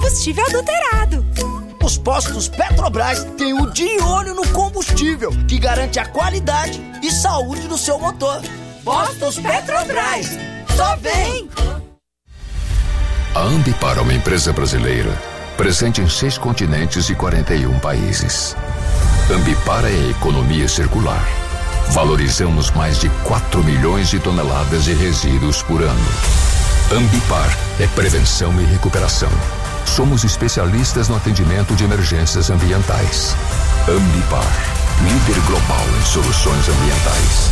combustível adulterado. Os postos Petrobras têm o de olho no combustível, que garante a qualidade e saúde do seu motor. Postos Petrobras, só vem! A Ambipar é uma empresa brasileira, presente em 6 continentes e 41 países. Ambipar é a economia circular. Valorizamos mais de 4 milhões de toneladas de resíduos por ano. Ambipar é prevenção e recuperação. Somos especialistas no atendimento de emergências ambientais. Ambipar, líder global em soluções ambientais.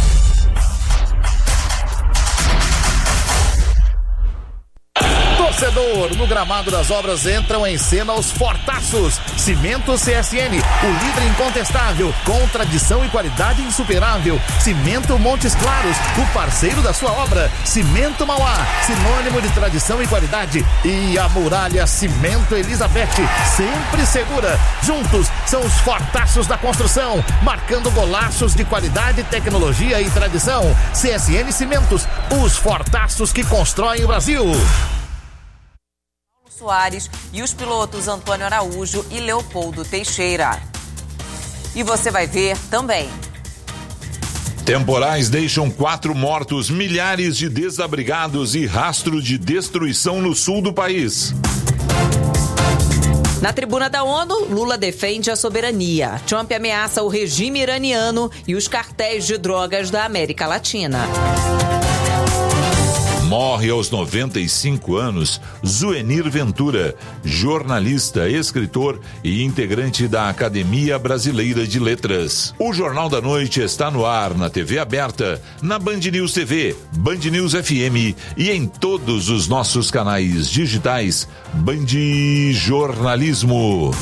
Torcedor, no gramado das obras entram em cena os fortaços. Cimento CSN, o líder incontestável, com tradição e qualidade insuperável. Cimento Montes Claros, o parceiro da sua obra. Cimento Mauá, sinônimo de tradição e qualidade. E a Muralha Cimento Elizabeth, sempre segura. Juntos são os fortaços da construção, marcando golaços de qualidade, tecnologia e tradição. CSN Cimentos, os fortaços que constroem o Brasil. Soares e os pilotos Antônio Araújo e Leopoldo Teixeira. E você vai ver também. Temporais deixam 4 mortos, milhares de desabrigados e rastro de destruição no sul do país. Na tribuna da ONU, Lula defende a soberania. Trump ameaça o regime iraniano e os cartéis de drogas da América Latina. Morre aos 95 anos Zuenir Ventura, jornalista, escritor e integrante da Academia Brasileira de Letras. O Jornal da Noite está no ar na TV aberta, na Band News TV, Band News FM e em todos os nossos canais digitais. Band Jornalismo.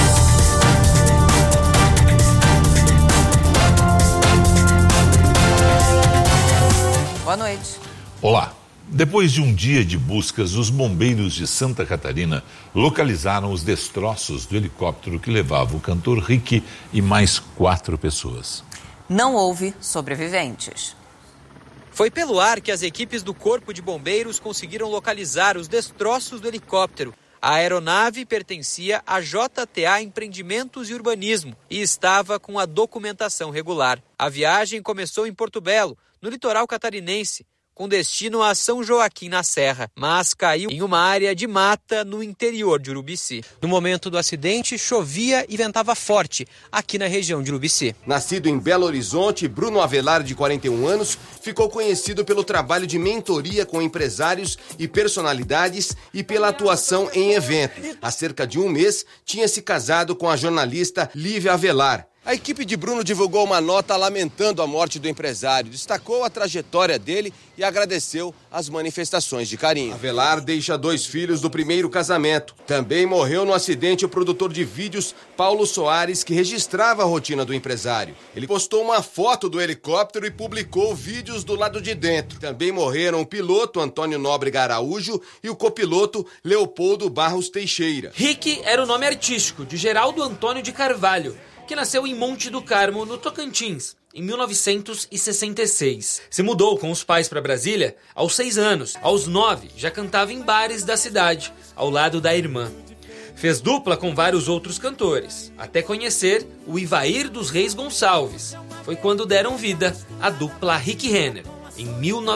Boa noite. Olá. Depois de um dia de buscas, os bombeiros de Santa Catarina localizaram os destroços do helicóptero que levava o cantor Rick e mais 4 pessoas. Não houve sobreviventes. Foi pelo ar que as equipes do Corpo de Bombeiros conseguiram localizar os destroços do helicóptero. A aeronave pertencia à JTA Empreendimentos e Urbanismo e estava com a documentação regular. A viagem começou em Porto Belo, no litoral catarinense, com destino a São Joaquim na Serra, mas caiu em uma área de mata no interior de Urubici. No momento do acidente, chovia e ventava forte aqui na região de Urubici. Nascido em Belo Horizonte, Bruno Avelar, de 41 anos, ficou conhecido pelo trabalho de mentoria com empresários e personalidades e pela atuação em eventos. Há cerca de um mês, tinha se casado com a jornalista Lívia Avelar. A equipe de Bruno divulgou uma nota lamentando a morte do empresário, destacou a trajetória dele e agradeceu as manifestações de carinho. Avelar deixa 2 filhos do primeiro casamento. Também morreu no acidente o produtor de vídeos Paulo Soares, que registrava a rotina do empresário. Ele postou uma foto do helicóptero e publicou vídeos do lado de dentro. Também morreram o piloto Antônio Nóbrega Araújo e o copiloto Leopoldo Barros Teixeira. Rick era o nome artístico de Geraldo Antônio de Carvalho, que nasceu em Monte do Carmo, no Tocantins, em 1966. Se mudou com os pais para Brasília aos 6 anos. Aos 9, já cantava em bares da cidade, ao lado da irmã. Fez dupla com vários outros cantores, até conhecer o Ivair dos Reis Gonçalves. Foi quando deram vida à dupla Rick Renner, em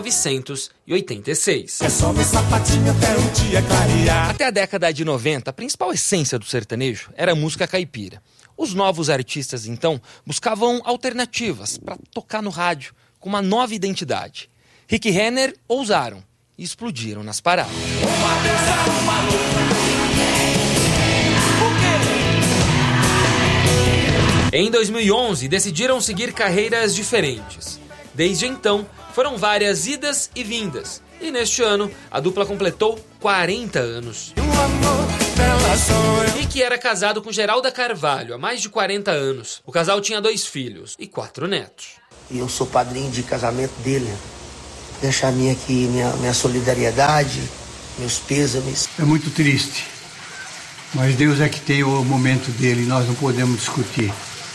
1986. É só meu sapatinho até o dia clarear. Até a década de 90, a principal essência do sertanejo era a música caipira. Os novos artistas, então, buscavam alternativas para tocar no rádio, com uma nova identidade. Rick Renner ousaram e explodiram nas paradas. Em 2011, decidiram seguir carreiras diferentes. Desde então, foram várias idas e vindas. E neste ano, a dupla completou 40 anos. Rick era casado com Geralda Carvalho há mais de 40 anos. O casal tinha 2 filhos e 4 netos. E eu sou padrinho de casamento dele. Deixar minha solidariedade, meus pêsames. É muito triste, mas Deus é que tem o momento dele, nós não podemos discutir.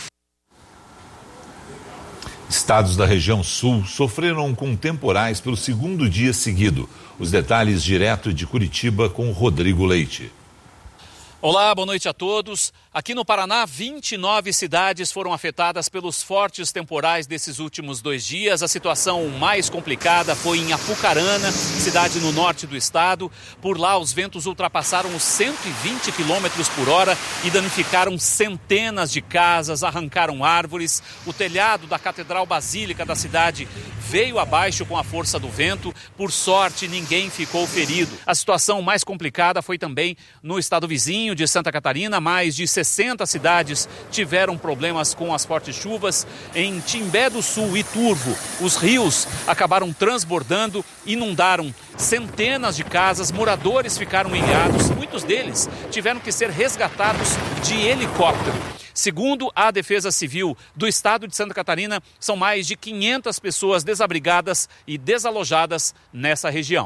Estados da região sul sofreram com temporais pelo 2º dia seguido. Os detalhes direto de Curitiba com Rodrigo Leite. Olá, boa noite a todos. Aqui no Paraná, 29 cidades foram afetadas pelos fortes temporais desses últimos 2 dias. A situação mais complicada foi em Apucarana, cidade no norte do estado. Por lá, os ventos ultrapassaram os 120 km por hora e danificaram centenas de casas, arrancaram árvores. O telhado da Catedral Basílica da cidade veio abaixo com a força do vento. Por sorte, ninguém ficou ferido. A situação mais complicada foi também no estado vizinho de Santa Catarina. Mais de 60 cidades tiveram problemas com as fortes chuvas. Em Timbé do Sul e Turvo, os rios acabaram transbordando, inundaram centenas de casas, moradores ficaram ilhados, muitos deles tiveram que ser resgatados de helicóptero. Segundo a Defesa Civil do estado de Santa Catarina, são mais de 500 pessoas desabrigadas e desalojadas nessa região.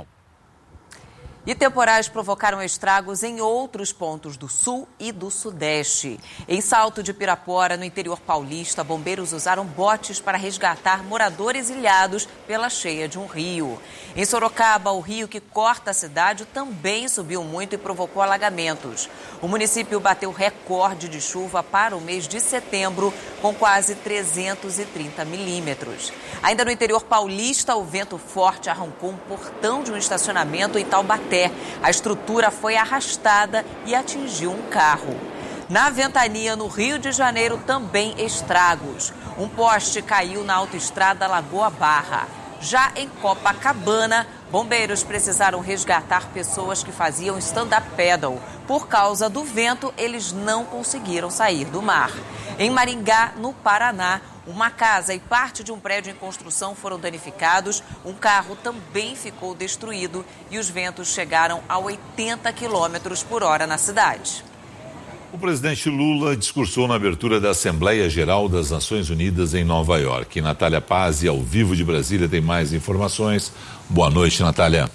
E temporais provocaram estragos em outros pontos do sul e do sudeste. Em Salto de Pirapora, no interior paulista, bombeiros usaram botes para resgatar moradores ilhados pela cheia de um rio. Em Sorocaba, o rio que corta a cidade também subiu muito e provocou alagamentos. O município bateu recorde de chuva para o mês de setembro, com quase 330 milímetros. Ainda no interior paulista, o vento forte arrancou um portão de um estacionamento em Taubaté. A estrutura foi arrastada e atingiu um carro. Na Ventania, no Rio de Janeiro, também estragos. Um poste caiu na autoestrada Lagoa Barra. Já em Copacabana, bombeiros precisaram resgatar pessoas que faziam stand-up paddle. Por causa do vento, eles não conseguiram sair do mar. Em Maringá, no Paraná, uma casa e parte de um prédio em construção foram danificados, um carro também ficou destruído e os ventos chegaram a 80 km por hora na cidade. O presidente Lula discursou na abertura da Assembleia Geral das Nações Unidas em Nova York. Natália Pazzi, ao vivo de Brasília, tem mais informações. Boa noite, Natália.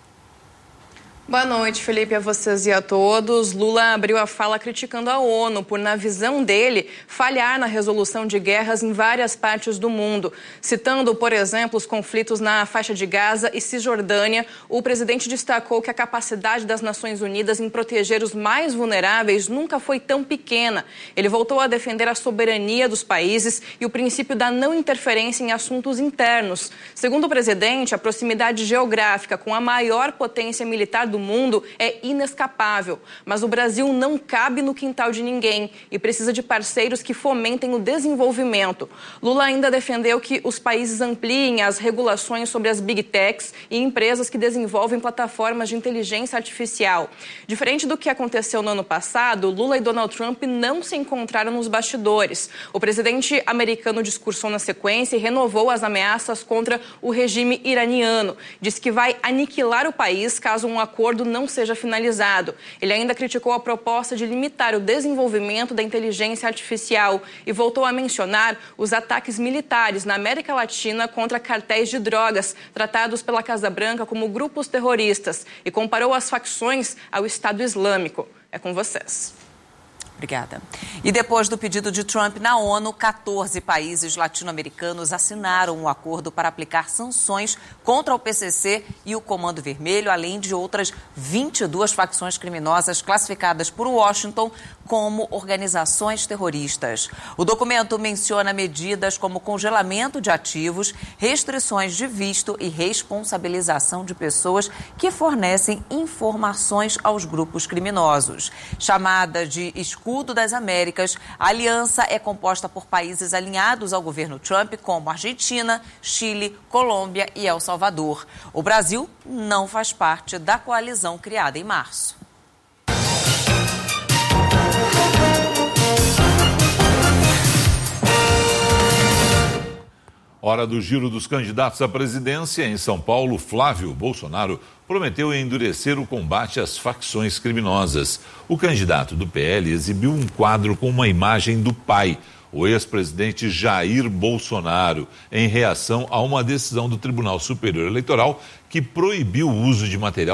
Boa noite, Felipe, a vocês e a todos. Lula abriu a fala criticando a ONU por, na visão dele, falhar na resolução de guerras em várias partes do mundo. Citando, por exemplo, os conflitos na faixa de Gaza e Cisjordânia, o presidente destacou que a capacidade das Nações Unidas em proteger os mais vulneráveis nunca foi tão pequena. Ele voltou a defender a soberania dos países e o princípio da não interferência em assuntos internos. Segundo o presidente, a proximidade geográfica com a maior potência militar do mundo é inescapável, mas o Brasil não cabe no quintal de ninguém e precisa de parceiros que fomentem o desenvolvimento. Lula ainda defendeu que os países ampliem as regulações sobre as big techs e empresas que desenvolvem plataformas de inteligência artificial. Diferente do que aconteceu no ano passado, Lula e Donald Trump não se encontraram nos bastidores. O presidente americano discursou na sequência e renovou as ameaças contra o regime iraniano. Disse que vai aniquilar o país caso um acordo não seja finalizado. Ele ainda criticou a proposta de limitar o desenvolvimento da inteligência artificial e voltou a mencionar os ataques militares na América Latina contra cartéis de drogas, tratados pela Casa Branca como grupos terroristas, e comparou as facções ao Estado Islâmico. É com vocês. Obrigada. E depois do pedido de Trump na ONU, 14 países latino-americanos assinaram um acordo para aplicar sanções contra o PCC e o Comando Vermelho, além de outras 22 facções criminosas classificadas por Washington como organizações terroristas. O documento menciona medidas como congelamento de ativos, restrições de visto e responsabilização de pessoas que fornecem informações aos grupos criminosos. Chamada de Escudo das Américas, a aliança é composta por países alinhados ao governo Trump, como Argentina, Chile, Colômbia e El Salvador. O Brasil não faz parte da coalizão criada em março. Hora do giro dos candidatos à presidência. Em São Paulo, Flávio Bolsonaro prometeu endurecer o combate às facções criminosas. O candidato do PL exibiu um quadro com uma imagem do pai, o ex-presidente Jair Bolsonaro, em reação a uma decisão do Tribunal Superior Eleitoral que proibiu o uso de material